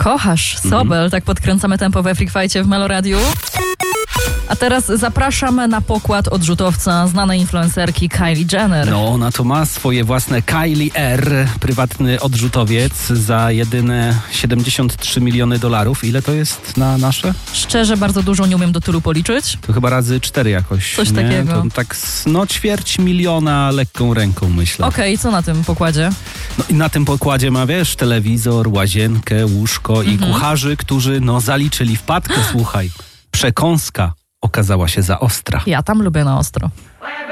Kochasz Sobel, tak podkręcamy tempo we Freak Fight'cie w Melo Radiu. A teraz zapraszam na pokład odrzutowca znanej influencerki Kylie Jenner. No, ona to ma swoje własne Kylie R, prywatny odrzutowiec za jedyne $73 miliony. Ile to jest na nasze? Szczerze, bardzo dużo, nie umiem do tylu policzyć. To chyba razy 4 jakoś. Coś nie? takiego. To tak ćwierć miliona lekką ręką, myślę. Okej, co na tym pokładzie? No i na tym pokładzie ma, wiesz, telewizor, łazienkę, łóżko i kucharzy, którzy zaliczyli wpadkę, słuchaj. Przekąska okazała się za ostra. Ja tam lubię na ostro.